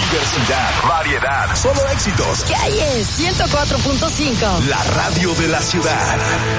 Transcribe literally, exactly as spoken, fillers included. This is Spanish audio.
diversidad, variedad, solo éxitos. ¿Qué hay? ciento cuatro punto cinco. La radio de la ciudad.